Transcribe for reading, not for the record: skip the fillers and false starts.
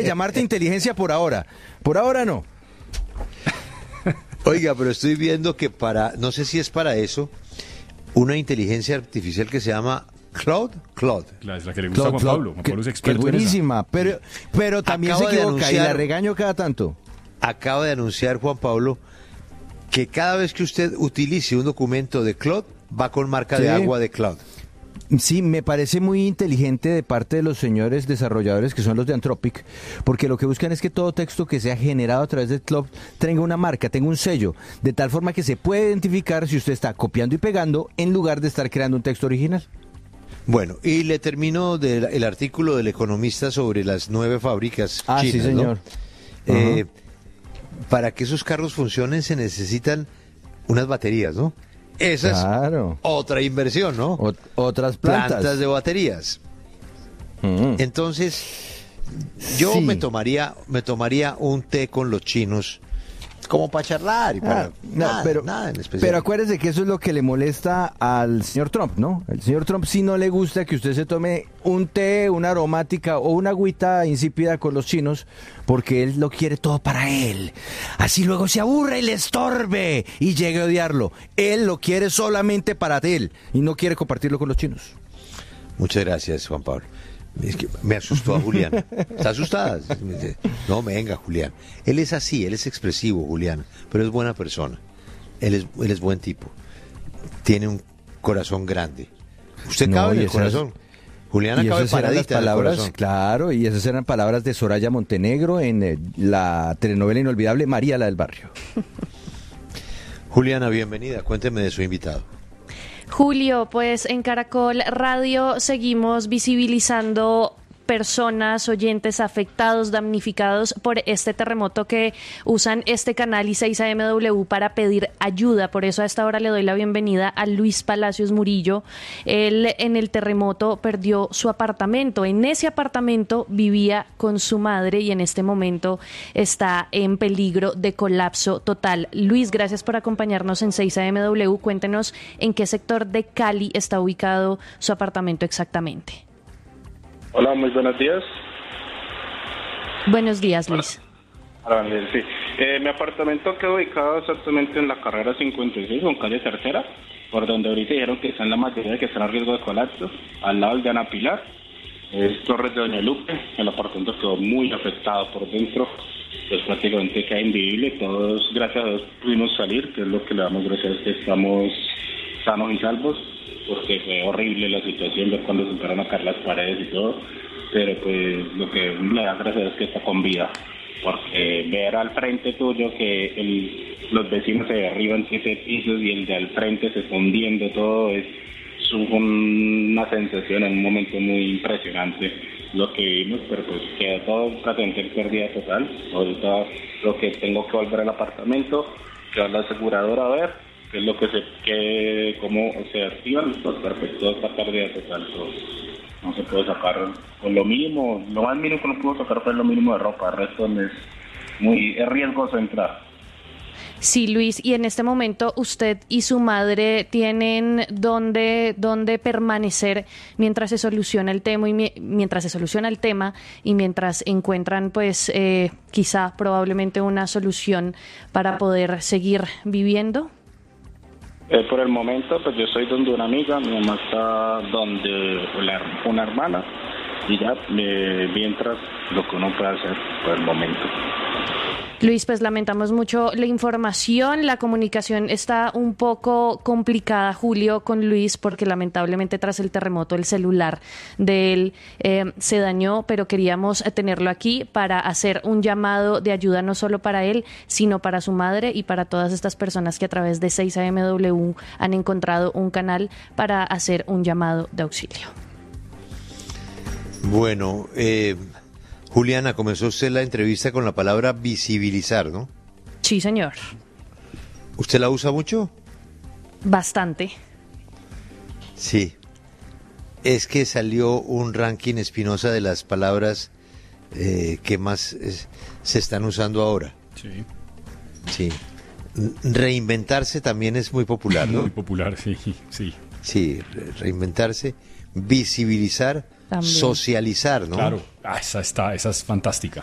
de llamarte inteligencia por ahora. Por ahora no. Oiga, pero estoy viendo que no sé si es para eso, una inteligencia artificial que se llama Claude. Claro, es la que le gusta a Juan Pablo. Juan Pablo es que experto es buenísima, pero también Acaba se de equivoca y la anunciar- regaño cada tanto. Acaba de anunciar Juan Pablo que cada vez que usted utilice un documento de Claude, va con marca Sí. de agua de Claude. Sí, me parece muy inteligente de parte de los señores desarrolladores que son los de Anthropic, porque lo que buscan es que todo texto que sea generado a través de Claude tenga una marca, tenga un sello, de tal forma que se puede identificar si usted está copiando y pegando en lugar de estar creando un texto original. Bueno, y le termino el artículo del economista sobre las 9 fábricas chinas, sí, señor. ¿no? Para que esos carros funcionen se necesitan unas baterías, ¿no? Esa Claro. es otra inversión, ¿no? Otras plantas. De baterías. Mm. Entonces, yo Sí. me tomaría un té con los chinos como para charlar y para nada en especial. Pero acuérdese que eso es lo que le molesta al señor Trump, ¿no? El señor Trump sí no le gusta que usted se tome un té, una aromática o una agüita insípida con los chinos, porque él lo quiere todo para él. Así luego se aburre y le estorbe y llegue a odiarlo. Él lo quiere solamente para él y no quiere compartirlo con los chinos. Muchas gracias, Juan Pablo. Es que me asustó a Julián. ¿Está asustada? No, venga, Julián. Él es así, él es expresivo, Julián, pero es buena persona. Él es buen tipo. Tiene un corazón grande. Usted No, cabe en y el esas- corazón. Julián Y cabe esas eran las paradita en el palabras, corazón. claro, y esas eran palabras de Soraya Montenegro en la telenovela inolvidable María la del Barrio. Juliana, bienvenida. Cuénteme de su invitado. Julio, pues en Caracol Radio seguimos visibilizando personas, oyentes afectados, damnificados por este terremoto que usan este canal y 6AMW para pedir ayuda. Por eso a esta hora le doy la bienvenida a Luis Palacios Murillo. Él en el terremoto perdió su apartamento. En ese apartamento vivía con su madre y en este momento está en peligro de colapso total. Luis, gracias por acompañarnos en 6AMW. Cuéntenos en qué sector de Cali está ubicado su apartamento exactamente. Hola, muy buenos días. Buenos días, Luis. Hola, sí. Mi apartamento queda ubicado exactamente en la carrera 56, con calle Tercera, por donde ahorita dijeron que están la mayoría que están a riesgo de colapso, al lado del de Ana Pilar. Es Torres de Doña Lupe. El apartamento quedó muy afectado por dentro, pues prácticamente queda invivible. Todos, gracias a Dios, pudimos salir, que es lo que le damos gracias, que estamos sanos y salvos, porque fue horrible la situación de cuando se empezaron a caer las paredes y todo, pero pues lo que le da gracias es que está con vida, porque ver al frente tuyo que los vecinos se derriban 7 pisos y el de al frente se está hundiendo todo, es una sensación en un momento muy impresionante lo que vimos, pero pues queda todo prácticamente en pérdida total. Ahorita lo que tengo que volver al apartamento, que va a la aseguradora a ver qué es lo que cómo se activan, pues perfecto, esta pérdida total, pues, no se puede sacar con lo mínimo, lo más mínimo que no puedo sacar fue lo mínimo de ropa, el resto es riesgoso entrar. Sí, Luis, y en este momento usted y su madre tienen dónde permanecer mientras se soluciona el tema y mientras encuentran pues quizá probablemente una solución para poder seguir viviendo. Por el momento, pues yo estoy donde una amiga, mi mamá está donde una hermana, y ya mientras lo que uno puede hacer por el momento. Luis, pues lamentamos mucho la información, la comunicación está un poco complicada, Julio, con Luis, porque lamentablemente tras el terremoto el celular de él se dañó, pero queríamos tenerlo aquí para hacer un llamado de ayuda no solo para él, sino para su madre y para todas estas personas que a través de 6AMW han encontrado un canal para hacer un llamado de auxilio. Bueno, Juliana, comenzó usted la entrevista con la palabra visibilizar, ¿no? Sí, señor. ¿Usted la usa mucho? Bastante. Sí. Es que salió un ranking Espinosa de las palabras que más se están usando ahora. Sí. Sí. Reinventarse también es muy popular, ¿no? Muy popular, sí, sí. Sí, reinventarse, visibilizar, También. socializar, ¿no? Claro, esa es fantástica.